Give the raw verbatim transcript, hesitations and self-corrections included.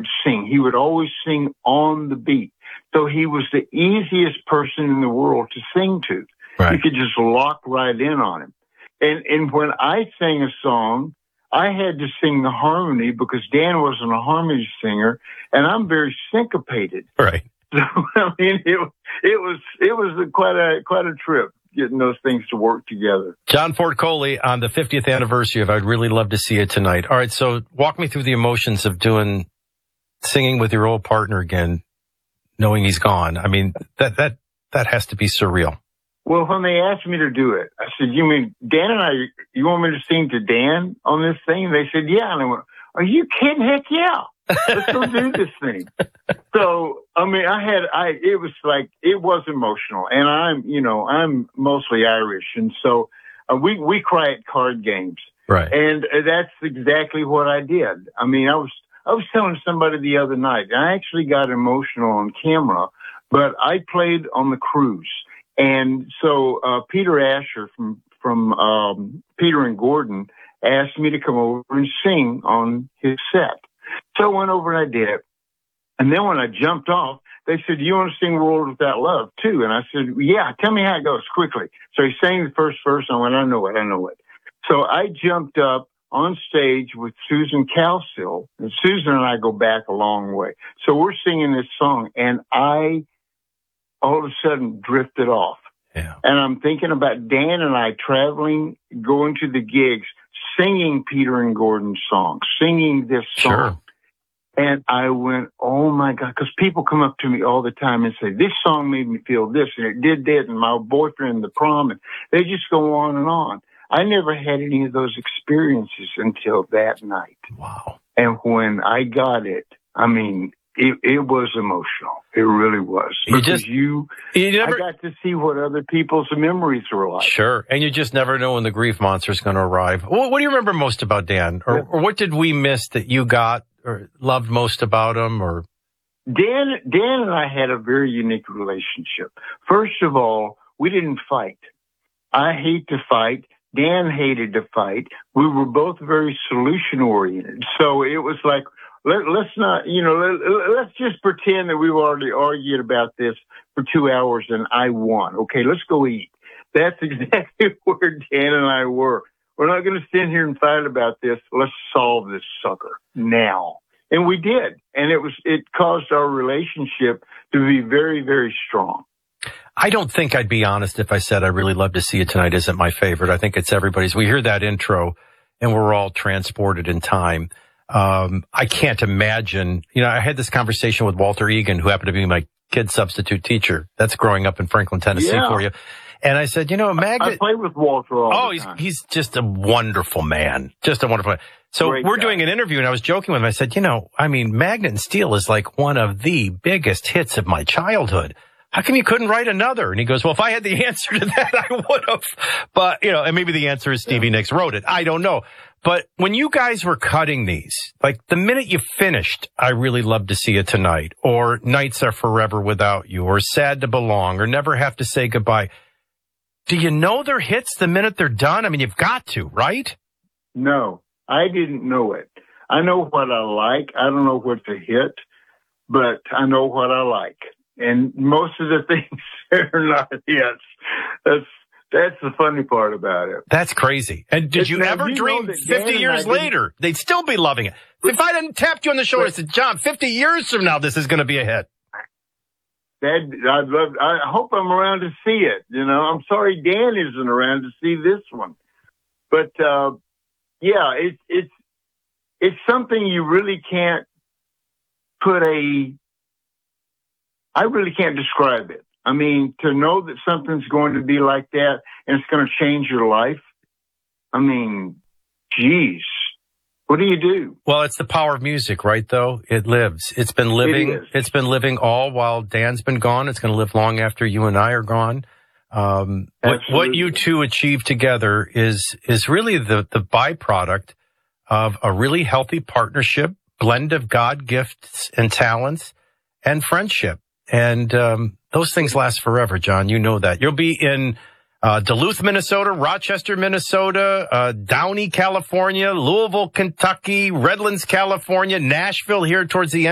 would sing. He would always sing on the beat. So he was the easiest person in the world to sing to. Right. You could just lock right in on him. And, and when I sang a song, I had to sing the harmony because Dan wasn't a harmony singer, and I'm very syncopated. Right. So, I mean, it, it was, it was a, quite a, quite a trip getting those things to work together. John Ford Coley, on the fiftieth anniversary of I'd Really Love to See You Tonight. All right, so walk me through the emotions of doing, singing with your old partner again, knowing he's gone. I mean, that, that, that has to be surreal. Well, when they asked me to do it, I said, you mean Dan and I, you want me to sing to Dan on this thing? And they said, yeah. And I went, are you kidding? Heck yeah. Let's go do this thing. So, I mean, I had, I, it was like, it was emotional. And I'm, you know, I'm mostly Irish. And so uh, we, we cry at card games. Right. And uh, that's exactly what I did. I mean, I was, I was telling somebody the other night, I actually got emotional on camera, but I played on the cruise. And so, uh, Peter Asher from, from, um, Peter and Gordon asked me to come over and sing on his set. So I went over and I did it. And then when I jumped off, they said, do you want to sing World Without Love too? And I said, yeah, tell me how it goes quickly. So he sang the first verse and I went, I know it, I know it. So I jumped up on stage with Susan Calsill, and Susan and I go back a long way. So we're singing this song and I all of a sudden drifted off. Yeah. And I'm thinking about Dan and I traveling, going to the gigs, singing Peter and Gordon's songs, singing this song. Sure. And I went, oh my God, because people come up to me all the time and say, this song made me feel this, and it did that, and my boyfriend, the prom, and they just go on and on. I never had any of those experiences until that night. Wow. And when I got it, I mean, it, it was emotional. It really was. You Because just, you, you never, I got to see what other people's memories were like. Sure. And you just never know when the grief monster is going to arrive. What, what do you remember most about Dan? Or, Yeah. or what did we miss that you got or loved most about him? Or Dan, Dan and I had a very unique relationship. First of all, we didn't fight. I hate to fight. Dan hated to fight. We were both very solution oriented. So it was like, let, let's not, you know, let, let's just pretend that we've already argued about this for two hours and I won. Okay, let's go eat. That's exactly where Dan and I were. We're not going to stand here and fight about this. Let's solve this sucker now. And we did. And it was, it caused our relationship to be very, very strong. I don't think I'd be honest if I said I really love to see you tonight isn't my favorite. I think it's everybody's. We hear that intro and we're all transported in time. Um, I can't imagine, you know, I had this conversation with Walter Egan, who happened to be my kid substitute teacher. That's growing up in Franklin, Tennessee Yeah. for you. And I said, you know, Magnet. I played with Walter all Oh, the he's, time. he's just a wonderful man. Just a wonderful man. So Great we're guy. doing an interview and I was joking with him. I said, you know, I mean, Magnet and Steel is like one of the biggest hits of my childhood. How come you couldn't write another? And he goes, well, if I had the answer to that, I would have. But, you know, and maybe the answer is Stevie yeah. Nicks wrote it. I don't know. But when you guys were cutting these, like the minute you finished, I Really Love to See You Tonight, or Nights Are Forever Without You, or Sad to Belong, or Never Have to Say Goodbye. Do you know they're hits the minute they're done? I mean, you've got to, right? No, I didn't know it. I know what I like. I don't know what's a hit, but I know what I like. And most of the things are not hits. That's that's the funny part about it. That's crazy. And did It's, you now, ever you dream fifty years later they'd still be loving it? If I hadn't tapped you on the shoulder and said, John, fifty years from now, this is going to be a hit. That I'd love. I hope I'm around to see it. You know, I'm sorry Dan isn't around to see this one, but uh, yeah, it's it's it's something you really can't put a. I really can't describe it. I mean, to know that something's going to be like that and it's going to change your life. I mean, geez, what do you do? Well, it's the power of music, right? Though it lives. It's been living. It is. It's been living all while Dan's been gone. It's going to live long after you and I are gone. Um, what, what you two achieve together is is really the the byproduct of a really healthy partnership, blend of God gifts and talents, and friendship. And um, those things last forever, John. You know that. You'll be in uh, Duluth, Minnesota, Rochester, Minnesota, uh, Downey, California, Louisville, Kentucky, Redlands, California, Nashville here towards the end.